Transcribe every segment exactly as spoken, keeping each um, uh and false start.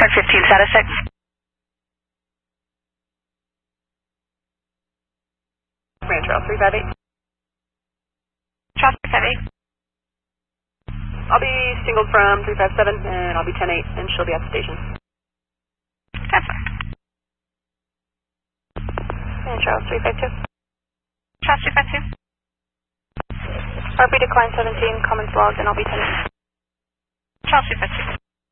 Truck fifteen, status six. Ranch Trail three five eight. Trail three five eight. I'll be singled from three five seven, and I'll be ten eight, and she'll be at the station. That's fine. And Charles three five two. Charles three five two. R P decline seventeen, comments logged, and I'll be ten eight. Charles three five two.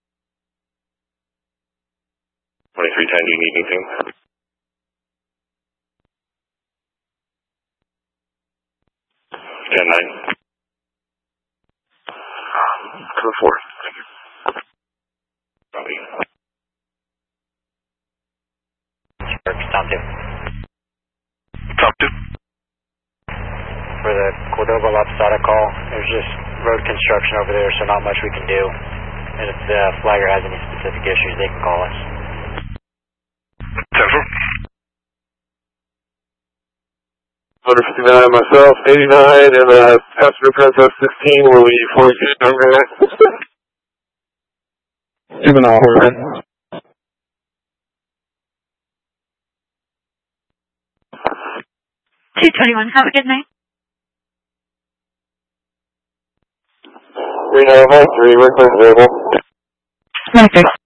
twenty-three ten, do you need anything? ten nine. Code four. Thank you. Copy. Stop two. Top two. For the Cordova La Posada call, there's just road construction over there, so not much we can do. And if the flagger has any specific issues, they can call us. ten four. one fifty-nine myself, eighty-nine, and uh, passenger Princess sixteen, will we forward to number nine? Juvenile Horseman. two twenty-one, have a good night. three nine five three, we're clear available. Okay.